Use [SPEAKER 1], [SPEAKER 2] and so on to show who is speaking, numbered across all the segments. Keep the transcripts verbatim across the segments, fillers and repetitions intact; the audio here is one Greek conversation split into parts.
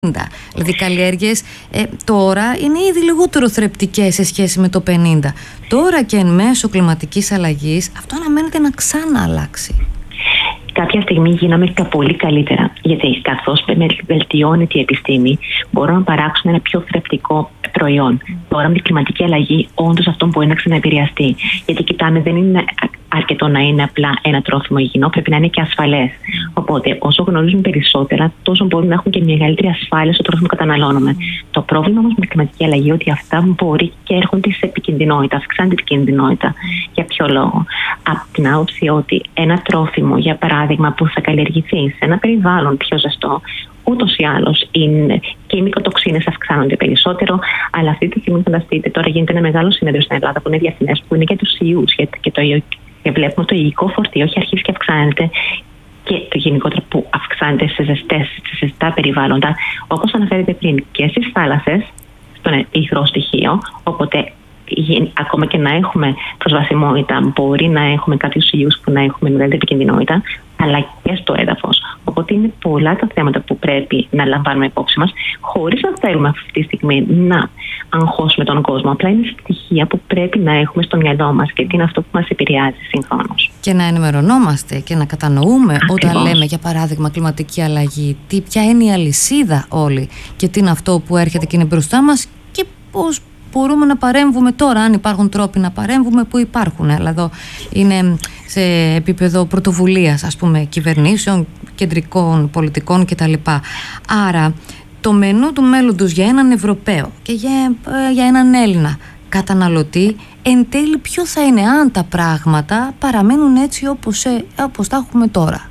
[SPEAKER 1] Δηλαδή οι καλλιέργειες ε, τώρα είναι ήδη λιγότερο θρεπτικές σε σχέση με το πενήντα. Τώρα και εν μέσω κλιματικής αλλαγής αυτό αναμένεται να ξανά αλλάξει.
[SPEAKER 2] Κάποια στιγμή γίναμε πολύ καλύτερα, γιατί καθώς βελτιώνεται η επιστήμη μπορούμε να παράξουμε ένα πιο θρεπτικό προϊόν. Mm. Τώρα με την κλιματική αλλαγή όντως αυτό μπορεί να ξαναεπηρεαστεί, γιατί κοιτάμε δεν είναι αρκετό να είναι απλά ένα τρόφιμο υγιεινό, πρέπει να είναι και ασφαλές. Mm. Οπότε όσο γνωρίζουμε περισσότερα τόσο μπορούμε να έχουμε και μεγαλύτερη ασφάλεια στο τρόφιμο που καταναλώνουμε. Mm. Το πρόβλημα όμως με την κλιματική αλλαγή είναι ότι αυτά μπορεί και έρχονται σε επικινδυνότητα, αυξάνεται την επικινδυνότητα. Mm. Για ποιο λόγο? Από την άποψη ότι ένα τρόφιμο, για παράδειγμα, που θα καλλιεργηθεί σε ένα περιβάλλον πιο ζεστό, ούτως ή άλλως και οι μικοτοξίνες αυξάνονται περισσότερο. Αλλά αυτή τη στιγμή, φανταστείτε, τώρα γίνεται ένα μεγάλο συνέδριο στην Ελλάδα που είναι διεθνές, που είναι για τους ιούς και, το, και βλέπουμε το υλικό φορτίο έχει αρχίσει και αυξάνεται. Και το γενικότερα που αυξάνεται σε, ζεστές, σε ζεστά περιβάλλοντα, όπως αναφέρεται πριν, και στις θάλασσες, στον υγρό στοιχείο. Οπότε ακόμα και να έχουμε προσβασιμότητα, μπορεί να έχουμε κάποιους ιούς που να έχουμε μεγαλύτερη επικινδυνότητα, αλλά και στο έδαφος. Οπότε είναι πολλά τα θέματα που πρέπει να λαμβάνουμε υπόψη μας, χωρίς να θέλουμε αυτή τη στιγμή να αγχώσουμε τον κόσμο. Απλά είναι στοιχεία που πρέπει να έχουμε στο μυαλό μας και τι είναι αυτό που μας επηρεάζει συγχρόνως.
[SPEAKER 1] Και να ενημερωνόμαστε και να κατανοούμε. Ακριβώς. Όταν λέμε, για παράδειγμα, κλιματική αλλαγή, τι, ποια είναι η αλυσίδα όλη και τι είναι αυτό που έρχεται και είναι μπροστά μας και πώς μπορούμε να παρέμβουμε τώρα, αν υπάρχουν τρόποι να παρέμβουμε, που υπάρχουν. Δηλαδή είναι σε επίπεδο πρωτοβουλίας, ας πούμε, κυβερνήσεων, κεντρικών πολιτικών κτλ. Άρα το μενού του μέλλοντος για έναν Ευρωπαίο και για, για έναν Έλληνα καταναλωτή εν τέλει ποιο θα είναι, αν τα πράγματα παραμένουν έτσι όπως, όπως τα έχουμε τώρα?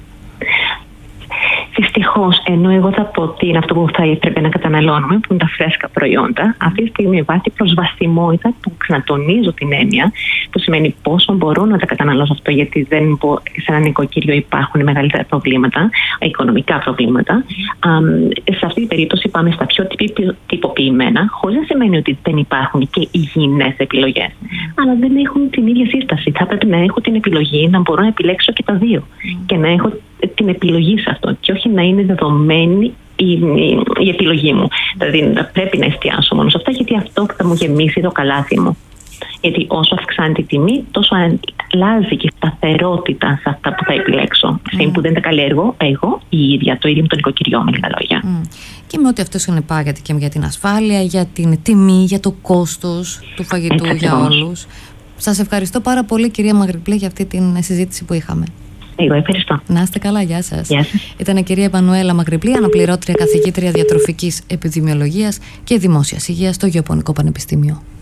[SPEAKER 2] Δυστυχώς, ενώ εγώ θα πω ότι είναι αυτό που θα έπρεπε να καταναλώνουμε, που είναι τα φρέσκα προϊόντα, αυτή τη στιγμή υπάρχει προσβασιμότητα, που ξανατονίζω την έννοια, που σημαίνει πόσο μπορώ να τα καταναλώσω αυτό, γιατί δεν μπο... σε ένα νοικοκύριο υπάρχουν μεγαλύτερα προβλήματα, οικονομικά προβλήματα. Mm. Σε αυτή την περίπτωση πάμε στα πιο τυποποιημένα, χωρίς να σημαίνει ότι δεν υπάρχουν και υγιεινές επιλογές. Mm. Αλλά δεν έχουν την ίδια σύσταση. Θα πρέπει να έχω την επιλογή να μπορώ να επιλέξω και τα δύο mm. και να έχω την επιλογή σε αυτό και όχι να είναι δεδομένη η, η, η επιλογή μου. Δηλαδή πρέπει να εστιάσω μόνο σε αυτά, γιατί αυτό θα μου γεμίσει το καλάθι μου. Γιατί όσο αυξάνεται η τιμή, τόσο αλλάζει και η σταθερότητα σε αυτά που θα επιλέξω. Mm. Σε που δεν τα καλλιεργώ εγώ η ίδια, το ίδιο με το νοικοκυριό, με λίγα λόγια. Mm.
[SPEAKER 1] Και με ό,τι αυτό συνεπάγεται και για την ασφάλεια, για την τιμή, για το κόστος του φαγητού. Έτσι, για όλους. Σας ευχαριστώ πάρα πολύ, κυρία Μαγρυπλή, για αυτή την συζήτηση που είχαμε.
[SPEAKER 2] Εγώ ευχαριστώ.
[SPEAKER 1] Να είστε καλά, γεια σας.
[SPEAKER 2] Γεια σας.
[SPEAKER 1] Ήταν η κυρία Εμμανουέλα Μαγρυπλή, αναπληρώτρια καθηγήτρια διατροφικής επιδημιολογίας και δημόσιας υγείας στο Γεωπονικό Πανεπιστήμιο.